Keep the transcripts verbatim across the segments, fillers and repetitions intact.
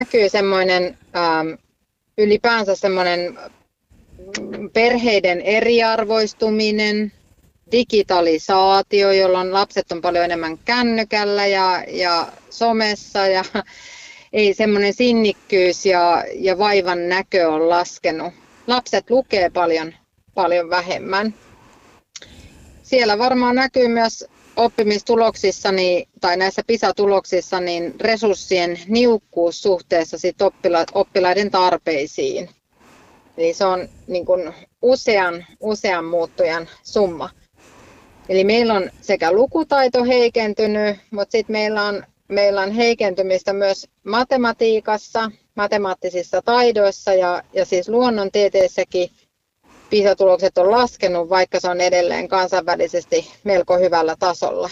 näkyy semmoinen ähm, ylipäänsä semmoinen perheiden eriarvoistuminen, digitalisaatio, jolloin lapset on paljon enemmän kännykällä ja, ja somessa ja ei semmoinen sinnikkyys ja, ja vaivan näkö on laskenut. Lapset lukee paljon, paljon vähemmän. Siellä varmaan näkyy myös oppimistuloksissa niin, tai näissä PISA-tuloksissa niin resurssien niukkuus suhteessa sit oppila- oppilaiden tarpeisiin. Eli se on niin kuin usean, usean muuttujan summa. Eli meillä on sekä lukutaito heikentynyt, mutta sitten meillä on, meillä on heikentymistä myös matematiikassa, matemaattisissa taidoissa ja, ja siis luonnontieteessäkin PISA-tulokset on laskenut, vaikka se on edelleen kansainvälisesti melko hyvällä tasolla.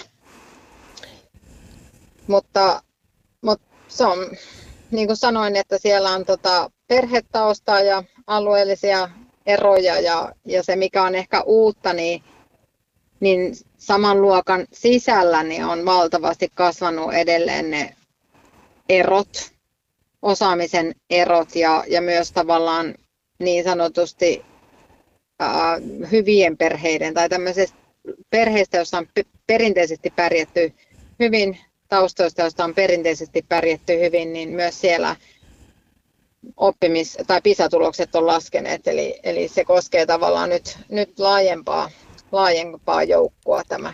Mutta, mutta se on, niin kuin sanoin, että siellä on tota perhetaustaa ja alueellisia eroja ja, ja se mikä on ehkä uutta, niin, niin saman luokan sisällä niin on valtavasti kasvanut edelleen ne erot, osaamisen erot ja, ja myös tavallaan niin sanotusti ää, hyvien perheiden tai tämmöisestä perheistä, joissa on perinteisesti pärjätty hyvin, taustoista, joista on perinteisesti pärjätty hyvin, niin myös siellä oppimis- tai PISA-tulokset on laskeneet, eli, eli se koskee tavallaan nyt, nyt laajempaa, laajempaa joukkoa tämä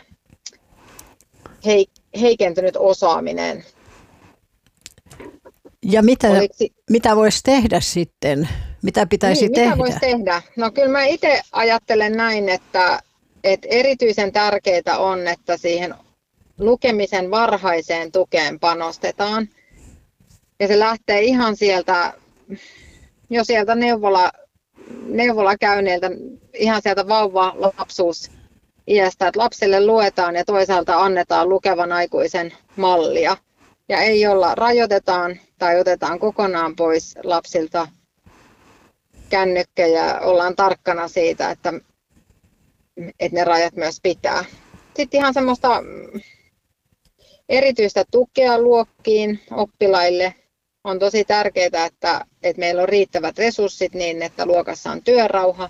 heikentynyt osaaminen. Ja mitä, Oliko... mitä voisi tehdä sitten? Mitä pitäisi niin, tehdä? Mitä voisi tehdä? No kyllä mä itse ajattelen näin, että, että erityisen tärkeää on, että siihen lukemisen varhaiseen tukeen panostetaan. Ja se lähtee ihan sieltä, jo sieltä neuvola, neuvola käyneiltä, ihan sieltä vauva-lapsuusiästä, että lapselle luetaan ja toisaalta annetaan lukevan aikuisen mallia. Ja ei olla rajoitetaan tai otetaan kokonaan pois lapsilta kännykkä ja ollaan tarkkana siitä, että, että ne rajat myös pitää. Sitten ihan semmoista erityistä tukea luokkiin oppilaille. On tosi tärkeää, että, että meillä on riittävät resurssit niin, että luokassa on työrauha.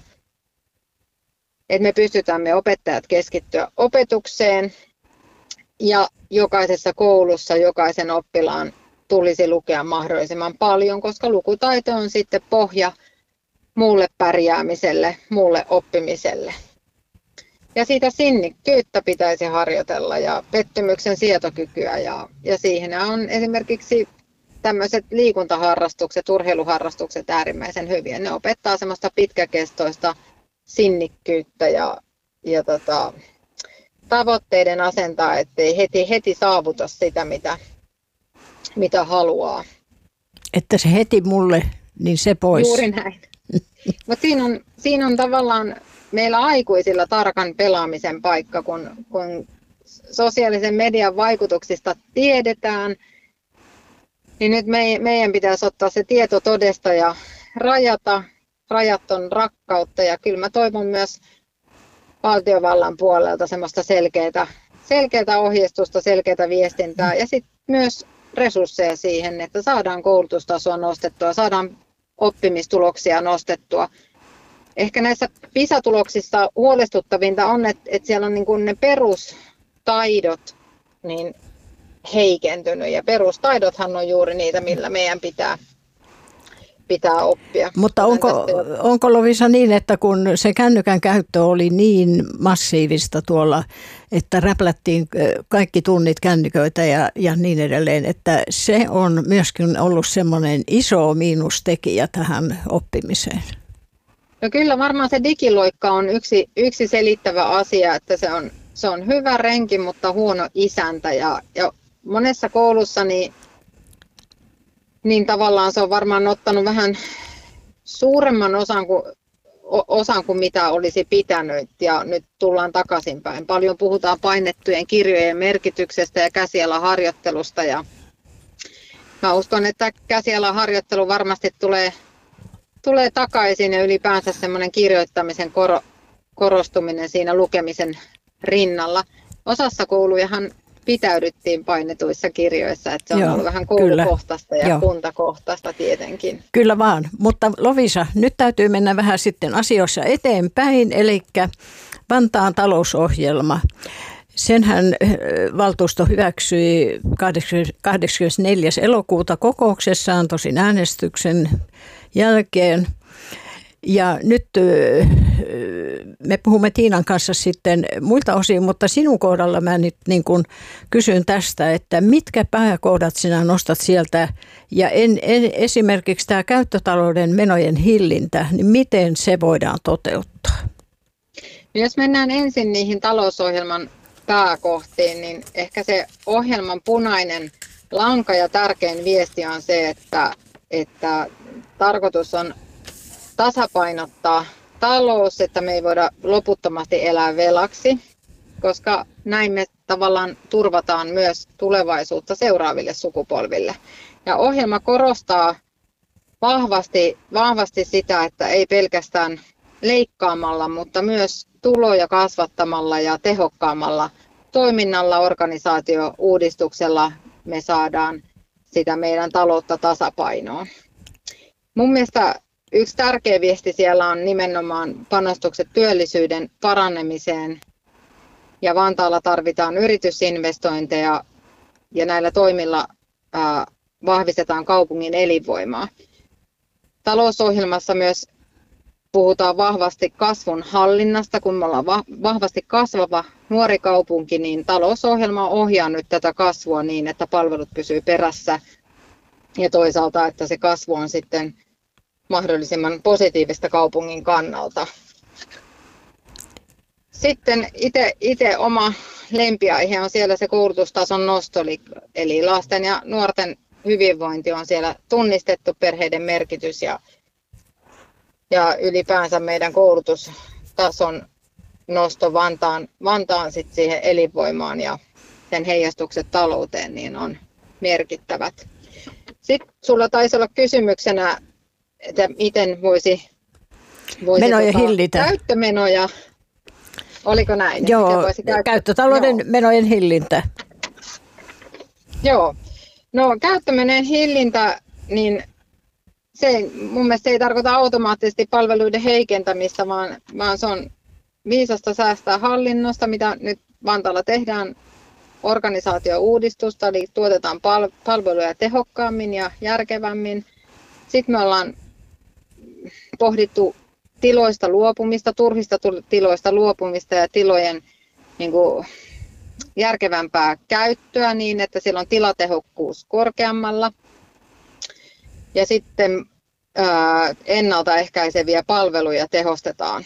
Että me pystytään me opettajat keskittyä opetukseen ja jokaisessa koulussa jokaisen oppilaan tulisi lukea mahdollisimman paljon, koska lukutaito on sitten pohja muulle pärjäämiselle, muulle oppimiselle. Ja siitä sinnikkyyttä pitäisi harjoitella ja pettymyksen sietokykyä ja, ja siihen on esimerkiksi tämmöiset liikuntaharrastukset, urheiluharrastukset äärimmäisen hyviä. Ne opettaa semmoista pitkäkestoista sinnikkyyttä ja, ja tota, tavoitteiden asentaa, ettei heti, heti saavuta sitä, mitä, mitä haluaa. Että se heti mulle, niin se pois. Juuri näin. Mutta siinä on, siinä on tavallaan meillä aikuisilla tarkan pelaamisen paikka, kun, kun sosiaalisen median vaikutuksista tiedetään, niin nyt me, meidän pitäisi ottaa se tieto todesta ja rajata. Rajat on rakkautta ja kyllä mä toivon myös valtiovallan puolelta semmoista selkeää, selkeää ohjeistusta, selkeää viestintää ja sitten myös resursseja siihen, että saadaan koulutustasoa nostettua, saadaan oppimistuloksia nostettua. Ehkä näissä PISA-tuloksissa huolestuttavinta on, että, että siellä on niin kuin ne perustaidot niin heikentynyt ja perustaidothan on juuri niitä, millä meidän pitää pitää oppia. Mutta onko, onko Lovisa niin, että kun se kännykän käyttö oli niin massiivista tuolla, että räplättiin kaikki tunnit kännyköitä ja, ja niin edelleen, että se on myöskin ollut semmoinen iso miinustekijä tähän oppimiseen? No kyllä varmaan se digiloikka on yksi, yksi selittävä asia, että se on, se on hyvä renki, mutta huono isäntä ja, ja monessa koulussa niin niin tavallaan se on varmaan ottanut vähän suuremman osan kuin, osan kuin mitä olisi pitänyt ja nyt tullaan takaisinpäin. Paljon puhutaan painettujen kirjojen merkityksestä ja käsialaharjoittelusta ja mä uskon, että käsialaharjoittelu varmasti tulee, tulee takaisin ja ylipäänsä semmoinen kirjoittamisen koro, korostuminen siinä lukemisen rinnalla. Osassa koulujahan pitäydyttiin painetuissa kirjoissa, että se on Joo, ollut vähän koulukohtaista ja Joo. kuntakohtaista tietenkin. Kyllä vaan, mutta Lovisa, nyt täytyy mennä vähän sitten asioissa eteenpäin, eli Vantaan talousohjelma. Senhän valtuusto hyväksyi kahdeskymmenesneljäs elokuuta kokouksessaan, tosin äänestyksen jälkeen. Ja nyt me puhumme Tiinan kanssa sitten muilta osin, mutta sinun kohdalla mä nyt niin kuin kysyn tästä, että mitkä pääkohdat sinä nostat sieltä ja en, en, esimerkiksi tämä käyttötalouden menojen hillintä, niin miten se voidaan toteuttaa? Jos mennään ensin niihin talousohjelman pääkohtiin, niin ehkä se ohjelman punainen lanka ja tärkein viesti on se, että, että tarkoitus on tasapainottaa talous, että me ei voida loputtomasti elää velaksi, koska näin me tavallaan turvataan myös tulevaisuutta seuraaville sukupolville. Ja ohjelma korostaa vahvasti, vahvasti sitä, että ei pelkästään leikkaamalla, mutta myös tuloja kasvattamalla ja tehokkaammalla toiminnalla, organisaatio-uudistuksella me saadaan sitä meidän taloutta tasapainoon. Mun mielestä yksi tärkeä viesti siellä on nimenomaan panostukset työllisyyden paranemiseen ja Vantaalla tarvitaan yritysinvestointeja ja näillä toimilla ää, vahvistetaan kaupungin elinvoimaa. Talousohjelmassa myös puhutaan vahvasti kasvun hallinnasta, kun me ollaan vahvasti kasvava nuori kaupunki, niin talousohjelma ohjaa nyt tätä kasvua niin, että palvelut pysyy perässä ja toisaalta, että se kasvu on sitten mahdollisimman positiivista kaupungin kannalta. Sitten itse oma lempiaihe on siellä se koulutustason nosto, eli, eli lasten ja nuorten hyvinvointi on siellä tunnistettu, perheiden merkitys ja, ja ylipäänsä meidän koulutustason nosto Vantaan, Vantaan sit siihen elinvoimaan ja sen heijastukset talouteen niin on merkittävät. Sitten sulla taisi olla kysymyksenä, että miten voisi, voisi menoja tota, hillitä. Käyttömenoja, oliko näin? Joo, voisi käyttö... käyttötalouden Joo. menojen hillintä. Joo, no käyttömenojen hillintä, niin se mun mielestä ei tarkoita automaattisesti palveluiden heikentämistä, vaan, vaan se on viisasta säästää hallinnosta, mitä nyt Vantaalla tehdään, organisaatio-uudistusta, eli tuotetaan pal- palveluja tehokkaammin ja järkevämmin. Sitten me ollaan pohdittu tiloista luopumista, turhista tiloista luopumista ja tilojen niin kuin, järkevämpää käyttöä niin, että siellä on tilatehokkuus korkeammalla. Ja sitten ää, ennaltaehkäiseviä palveluja tehostetaan.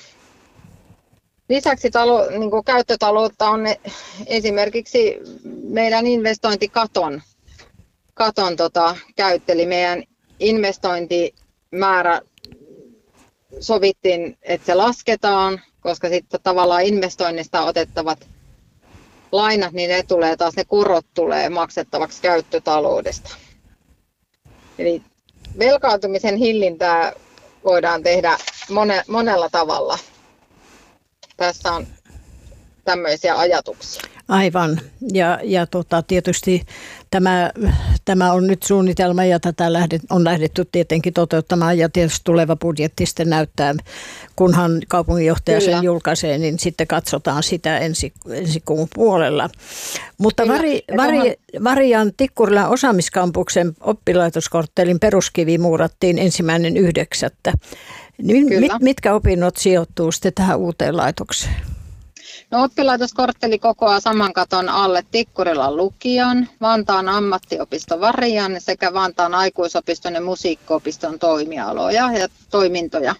Lisäksi talo, niin kuin käyttötaloutta on esimerkiksi meidän investointikaton katon, tota, käyttö, eli meidän investointimäärä sovittiin, että se lasketaan, koska sitten tavallaan investoinnista otettavat lainat, niin ne tulee taas, ne korot tulee maksettavaksi käyttötaloudesta. Eli velkaantumisen hillintää voidaan tehdä mone, monella tavalla. Tässä on tämmöisiä ajatuksia. Aivan. Ja, ja tota, tietysti tämä, tämä on nyt suunnitelma ja tätä lähdet, on lähdetty tietenkin toteuttamaan ja tietysti tuleva budjetti sitten näyttää, kunhan kaupunginjohtaja Kyllä. sen julkaisee, niin sitten katsotaan sitä ensi, ensi kuun puolella. Mutta Vari, Vari, Varian Tikkurilan osaamiskampuksen oppilaitoskorttelin peruskivi muurattiin ensimmäinen yhdeksättä. Mit, mitkä opinnot sijoittuu sitten tähän uuteen laitokseen? No, oppilaitoskortteli kokoaa saman katon alle Tikkurilan lukion, Vantaan ammattiopiston Varian sekä Vantaan aikuisopiston ja musiikkiopiston toimialoja ja toimintoja.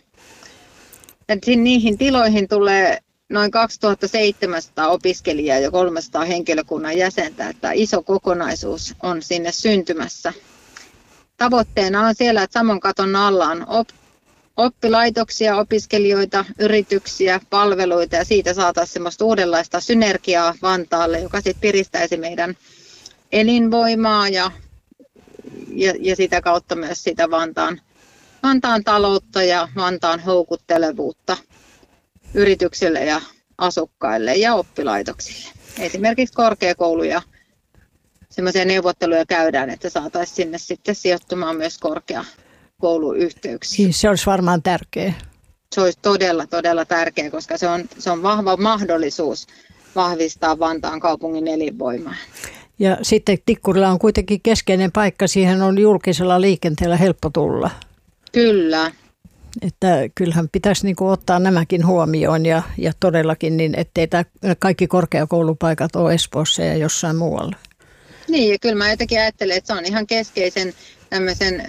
Et niihin tiloihin tulee noin kaksituhattaseitsemänsataa opiskelijaa ja kolmesataa henkilökunnan jäsentä, että iso kokonaisuus on sinne syntymässä. Tavoitteena on siellä, että saman katon alla on op- oppilaitoksia, opiskelijoita, yrityksiä, palveluita ja siitä saataisiin semmoista uudenlaista synergiaa Vantaalle, joka sitten piristäisi meidän elinvoimaa ja, ja, ja sitä kautta myös sitä Vantaan, Vantaan taloutta ja Vantaan houkuttelevuutta yrityksille ja asukkaille ja oppilaitoksille. Esimerkiksi korkeakouluja semmoisia neuvotteluja käydään, että saataisiin sinne sitten sijoittumaan myös korkeakouluyhteyksiä. Siis se olisi varmaan tärkeää. Se olisi todella, todella tärkeää, koska se on, se on vahva mahdollisuus vahvistaa Vantaan kaupungin elinvoimaa. Ja sitten Tikkurila on kuitenkin keskeinen paikka, siihen on julkisella liikenteellä helppo tulla. Kyllä. Että kyllähän pitäisi niin kuin ottaa nämäkin huomioon ja, ja todellakin niin, ettei tämä kaikki korkeakoulupaikat ole Espoossa ja jossain muualla. Niin, ja kyllä mä jotenkin ajattelen, että se on ihan keskeisen tämmöisen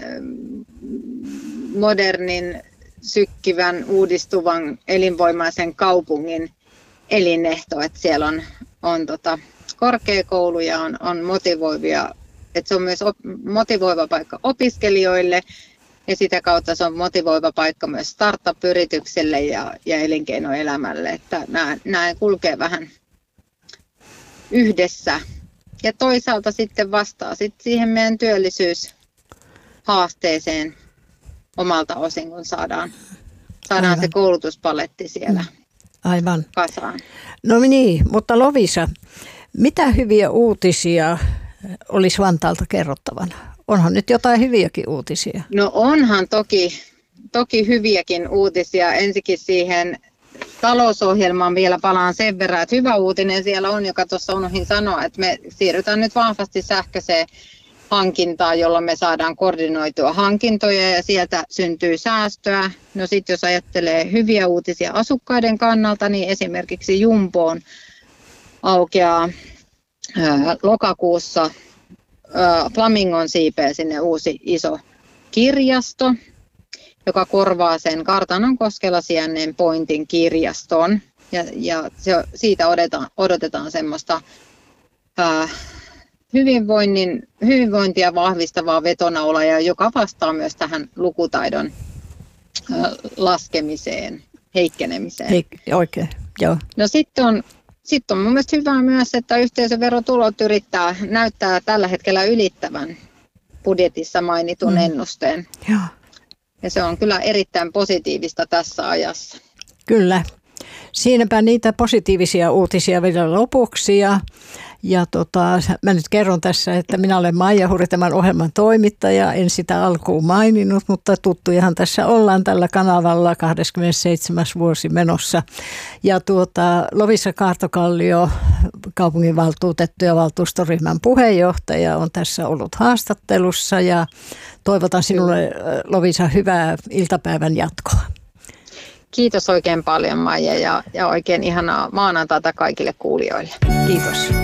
modernin, sykkivän, uudistuvan, elinvoimaisen kaupungin elinehto, että siellä on, on tota korkeakouluja, on, on motivoivia, että se on myös op, motivoiva paikka opiskelijoille ja sitä kautta se on motivoiva paikka myös startup-yritykselle ja, ja elinkeinoelämälle, että nämä, nämä kulkee vähän yhdessä. Ja toisaalta sitten vastaa sitten siihen meidän työllisyyshaasteeseen omalta osin, kun saadaan, saadaan se koulutuspaletti siellä Aivan. kasaan. No niin, mutta Loviisa, mitä hyviä uutisia olisi Vantaalta kerrottavana? Onhan nyt jotain hyviäkin uutisia. No onhan toki, toki hyviäkin uutisia. Ensinnäkin siihen talousohjelmaan vielä palaan sen verran, että hyvä uutinen siellä on, joka tuossa unohdin sanoa, että me siirrytään nyt vahvasti sähköiseen hankintaan, jolloin me saadaan koordinoitua hankintoja ja sieltä syntyy säästöä. No sitten jos ajattelee hyviä uutisia asukkaiden kannalta, niin esimerkiksi Jumboon aukeaa ää, lokakuussa ää, Flamingon siipeen sinne uusi iso kirjasto, joka korvaa sen Kartanonkoskella sijainneen Pointin kirjaston. Ja, ja se, siitä odotetaan, odotetaan semmoista ää, hyvinvoinnin, hyvinvointia vahvistavaa vetonaulaa, joka vastaa myös tähän lukutaidon ää, laskemiseen, heikkenemiseen. Heik- oikein, joo. No sitten on, sit on mun mielestä hyvä myös, että yhteisöverotulot yrittää näyttää tällä hetkellä ylittävän budjetissa mainitun mm. ennusteen. Joo. Ja se on kyllä erittäin positiivista tässä ajassa. Kyllä. Siinäpä niitä positiivisia uutisia vielä lopuksi. Ja, ja tota, mä nyt kerron tässä, että minä olen Maija Huri, tämän ohjelman toimittaja. En sitä alkuun maininnut, mutta tuttujahan tässä ollaan tällä kanavalla, kahdeskymmenesseitsemäs vuosi menossa. Ja tuota, Loviisa Kaartokallio, kaupunginvaltuutettu ja valtuustoryhmän puheenjohtaja, on tässä ollut haastattelussa. Ja toivotan sinulle, Loviisa, hyvää iltapäivän jatkoa. Kiitos oikein paljon, Maija, ja, ja oikein ihanaa maanantaita kaikille kuulijoille. Kiitos.